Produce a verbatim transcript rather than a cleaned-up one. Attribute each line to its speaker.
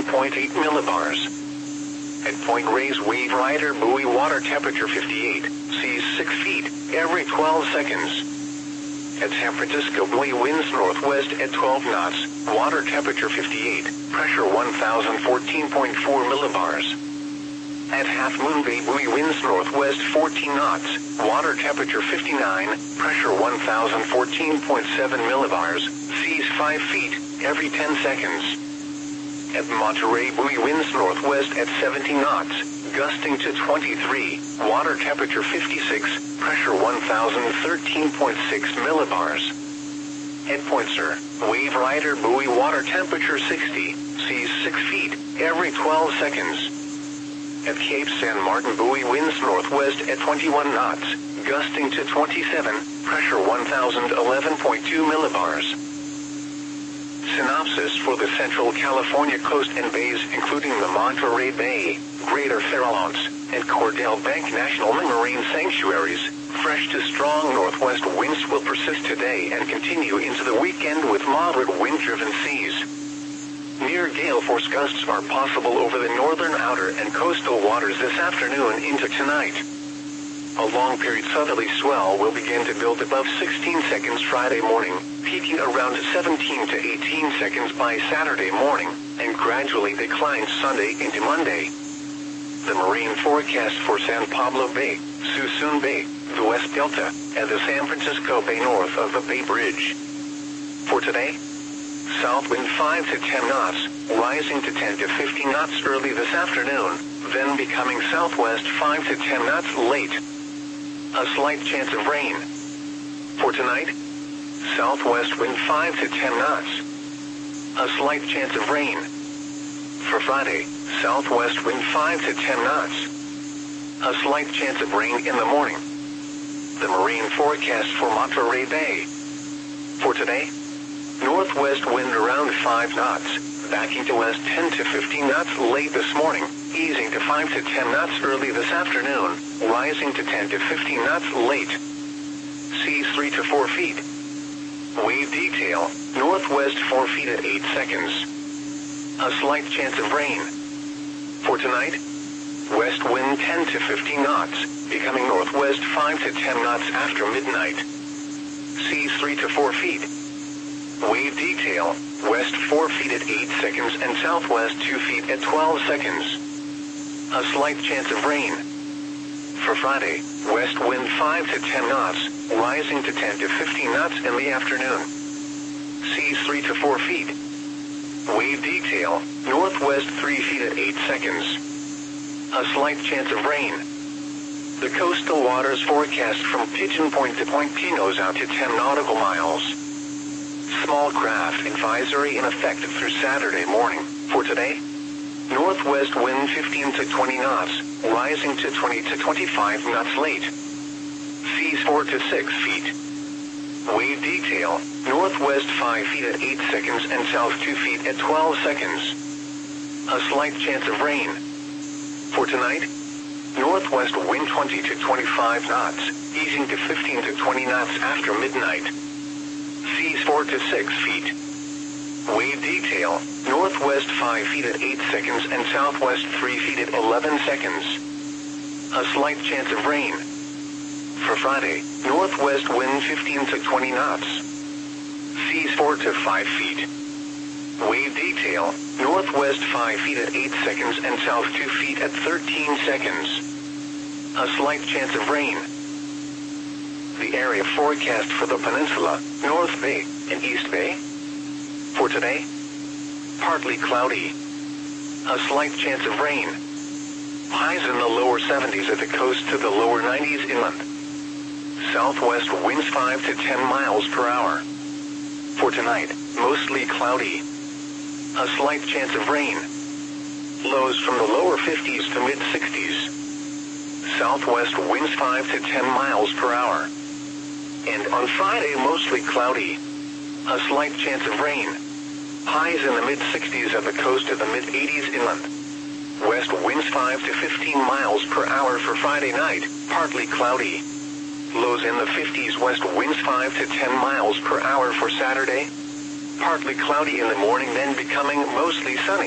Speaker 1: seven point eight millibars. At Point Reyes Wave Rider buoy, water temperature fifty-eight, seas six feet, every twelve seconds. At San Francisco buoy, winds northwest at twelve knots, water temperature fifty-eight, pressure one thousand fourteen point four millibars. At Half Moon Bay buoy, winds northwest fourteen knots, water temperature fifty-nine, pressure one thousand fourteen point seven millibars, seas five feet, every ten seconds. At Monterey buoy, winds northwest at seventeen knots, gusting to twenty-three, water temperature fifty-six, pressure one thousand thirteen point six millibars. At Point Sur, Wave Rider buoy, water temperature sixty, seas six feet, every twelve seconds. At Cape San Martin buoy, winds northwest at twenty-one knots, gusting to twenty-seven, pressure one thousand eleven point two millibars. Synopsis for the Central California coast and bays, including the Monterey Bay, Greater Farallones, and Cordell Bank National Marine Sanctuaries. Fresh to strong northwest winds will persist today and continue into the weekend with moderate wind-driven seas. Near gale force gusts are possible over the northern outer and coastal waters this afternoon into tonight. A long-period southerly swell will begin to build above sixteen seconds Friday morning, peaking around seventeen to eighteen seconds by Saturday morning, and gradually decline Sunday into Monday. The marine forecast for San Pablo Bay, Suisun Bay, the West Delta, and the San Francisco Bay north of the Bay Bridge. For today, south wind five to ten knots, rising to ten to fifteen knots early this afternoon, then becoming southwest five to ten knots late. A slight chance of rain. For tonight, southwest wind five to ten knots. A slight chance of rain. For Friday, southwest wind five to ten knots. A slight chance of rain in the morning. The marine forecast for Monterey Bay. For today, northwest wind around five knots, backing to west ten to fifteen knots late this morning, easing to five to ten knots early this afternoon, rising to ten to fifteen knots late. Seas three to four feet. Wave detail, northwest four feet at eight seconds. A slight chance of rain. For tonight, west wind ten to fifteen knots, becoming northwest five to ten knots after midnight. Seas three to four feet. Wave detail, west four feet at eight seconds and southwest two feet at twelve seconds. A slight chance of rain. For Friday, west wind five to ten knots, rising to ten to fifteen knots in the afternoon. Seas three to four feet. Wave detail, northwest three feet at eight seconds. A slight chance of rain. The coastal waters forecast from Pigeon Point to Point Pinos out to ten nautical miles. Small craft advisory in effect through Saturday morning. For today, northwest wind fifteen to twenty knots, rising to twenty to twenty-five knots late. Seas four to six feet. Wave detail, northwest five feet at eight seconds and south two feet at twelve seconds. A slight chance of rain. For tonight, northwest wind twenty to twenty-five knots, easing to fifteen to twenty knots after midnight. Seas four to six feet. Wave detail, northwest five feet at eight seconds and southwest three feet at eleven seconds. A slight chance of rain. For Friday, northwest wind fifteen to twenty knots. Seas four to five feet. Wave detail, northwest five feet at eight seconds and south two feet at thirteen seconds. A slight chance of rain. The area forecast for the peninsula, North Bay, and East Bay. For today, partly cloudy. A slight chance of rain. Highs in the lower seventies at the coast to the lower nineties inland. Southwest winds five to ten miles per hour. For tonight, mostly cloudy. A slight chance of rain. Lows from the lower fifties to mid sixties. Southwest winds five to ten miles per hour. And on Friday, mostly cloudy. A slight chance of rain. Highs in the mid sixties at the coast to the mid eighties inland. West winds five to fifteen miles per hour for Friday night, partly cloudy. Lows in the fifties, west winds five to ten miles per hour for Saturday. Partly cloudy in the morning, then becoming mostly sunny.